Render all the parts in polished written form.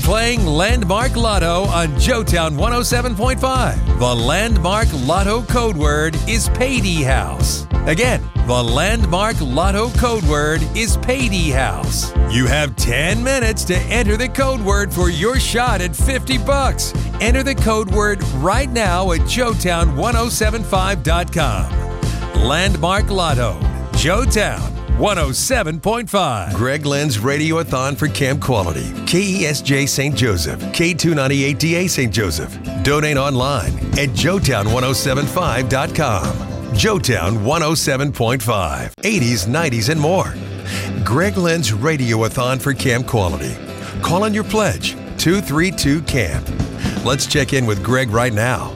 playing Landmark Lotto on Joetown 107.5. The Landmark Lotto code word is Payday House. Again, the Landmark Lotto code word is Payday House. You have 10 minutes to enter the code word for your shot at $50. Enter the code word right now at Joetown1075.com. Landmark Lotto, Joetown 107.5. Greg Lynn's Radiothon for Camp Quality. KESJ St. Joseph, K298DA St. Joseph. Donate online at Joetown1075.com. Joetown 107.5. 80s, 90s, and more. Greg Lynn's Radiothon for Camp Quality. Call on your pledge, 232-CAMP. Let's check in with Greg right now.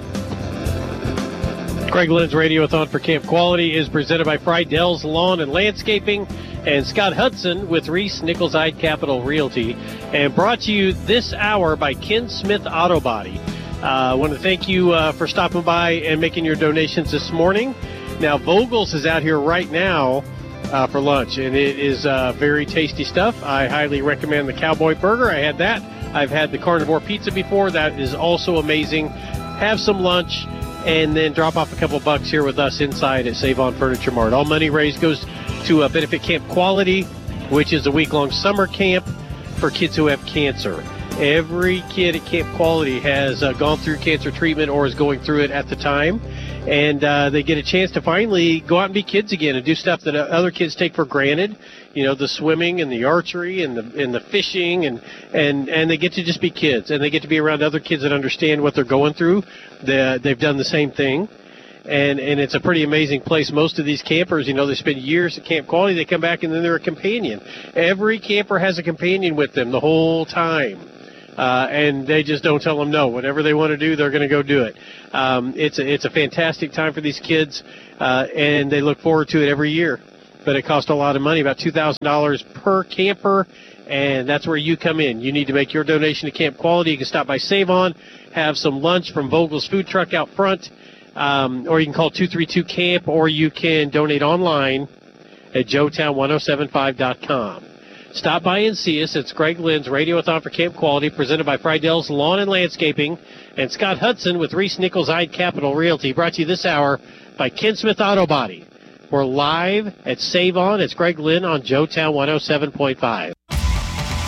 Greg Lynn's Radiothon for Camp Quality is presented by Friedell's Lawn and Landscaping and Scott Hudson with Reese Nichols-Ide Capital Realty, and brought to you this hour by Ken Smith Auto Body. I want to thank you for stopping by and making your donations this morning. Now, Vogel's is out here right now for lunch, and it is very tasty stuff. I highly recommend the Cowboy Burger. I had that. I've had the Carnivore Pizza before. That is also amazing. Have some lunch, and then drop off a couple bucks here with us inside at Save On Furniture Mart. All money raised goes to benefit Camp Quality, which is a week-long summer camp for kids who have cancer. Every kid at Camp Quality has gone through cancer treatment or is going through it at the time, and they get a chance to finally go out and be kids again and do stuff that other kids take for granted. You know, the swimming and the archery and the fishing, and they get to just be kids, and they get to be around other kids that understand what they're going through. They've done the same thing, and it's a pretty amazing place. Most of these campers, you know, they spend years at Camp Quality. They come back and then they're a companion. Every camper has a companion with them the whole time. And they just don't tell them no. Whatever they want to do, they're going to go do it. It's a fantastic time for these kids, and they look forward to it every year. But it costs a lot of money, about $2,000 per camper, and that's where you come in. You need to make your donation to Camp Quality. You can stop by Save On, have some lunch from Vogel's Food Truck out front, or you can call 232-CAMP, or you can donate online at Joetown1075.com. Stop by and see us. It's Greg Lynn's Radiothon for Camp Quality, presented by Friedell's Lawn and Landscaping and Scott Hudson with Reese Nichols-Ide Capital Realty, brought to you this hour by Ken Smith Auto Body. We're live at Save On. It's Greg Lynn on Joetown 107.5.